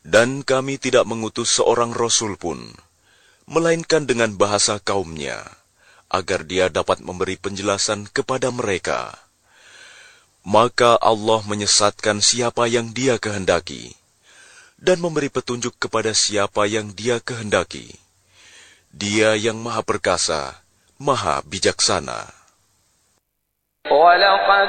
Dan kami tidak mengutus seorang rasul pun, melainkan dengan bahasa kaumnya, agar dia dapat memberi penjelasan kepada mereka. Maka Allah menyesatkan siapa yang Dia kehendaki, dan memberi petunjuk kepada siapa yang Dia kehendaki. Dia yang Maha Perkasa, Maha Bijaksana.